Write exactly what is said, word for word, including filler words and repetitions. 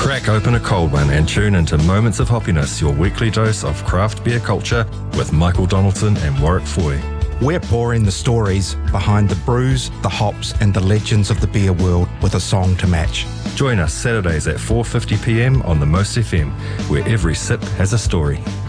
Crack open a cold one and tune into Moments of Hoppiness, your weekly dose of craft beer culture with Michael Donaldson and Warwick Foy. We're pouring the stories behind the brews, the hops and the legends of the beer world with a song to match. Join us Saturdays at four fifty p m on the Most F M, where every sip has a story.